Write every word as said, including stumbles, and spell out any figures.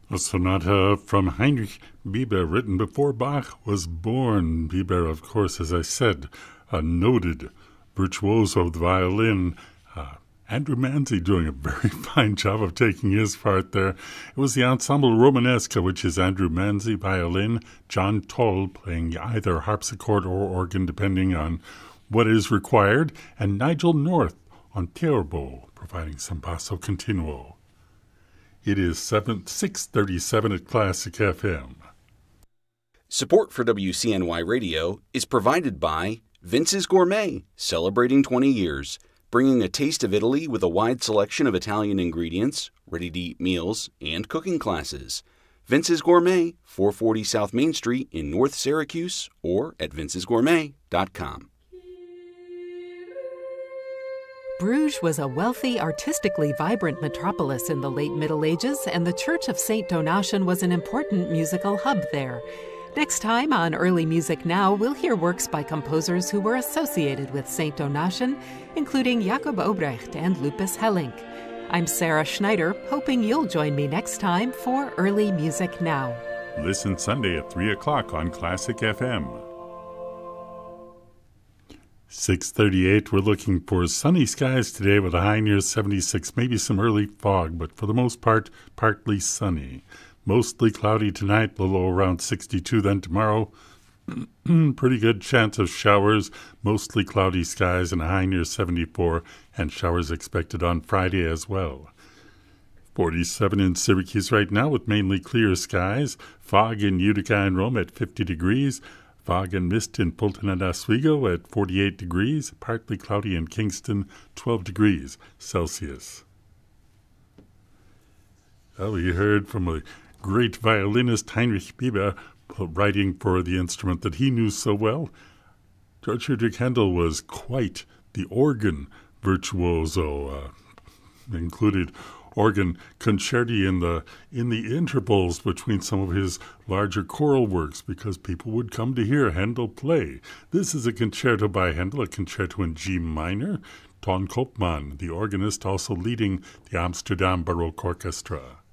A sonata from Heinrich Bieber, written before Bach was born. Bieber, of course, as I said, a noted virtuoso of the violin. Uh, Andrew Manzi doing a very fine job of taking his part there. It was the Ensemble Romanesca, which is Andrew Manzi, violin, John Toll playing either harpsichord or organ, depending on what is required, and Nigel North on theorbo, providing some basso continuo. It is six thirty-seven at Classic F M. Support for W C N Y Radio is provided by Vince's Gourmet, celebrating twenty years, bringing a taste of Italy with a wide selection of Italian ingredients, ready-to-eat meals, and cooking classes. Vince's Gourmet, four forty South Main Street in North Syracuse, or at vinces gourmet dot com. Bruges was a wealthy, artistically vibrant metropolis in the late Middle Ages, and the Church of Saint Donatian was an important musical hub there. Next time on Early Music Now, we'll hear works by composers who were associated with Saint Donatian, including Jacob Obrecht and Lupus Hellink. I'm Sarah Schneider, hoping you'll join me next time for Early Music Now. Listen Sunday at three o'clock on Classic F M. six thirty-eight, we're looking for sunny skies today with a high near seventy-six, maybe some early fog, but for the most part, partly sunny. Mostly cloudy tonight, the low around sixty-two. Then tomorrow, pretty good chance of showers, mostly cloudy skies, and a high near seventy-four, and showers expected on Friday as well. forty-seven in Syracuse right now with mainly clear skies. Fog in Utica and Rome at fifty degrees. Fog and mist in Fulton and Oswego at forty-eight degrees. Partly cloudy in Kingston, twelve degrees Celsius. Well, we heard from a great violinist, Heinrich Bieber, writing for the instrument that he knew so well. George Friedrich Handel was quite the organ virtuoso, uh, included organ concerti in the in the intervals between some of his larger choral works, because people would come to hear Handel play. This is a concerto by Handel, a concerto in G minor. Ton Koopman, the organist, also leading the Amsterdam Baroque Orchestra.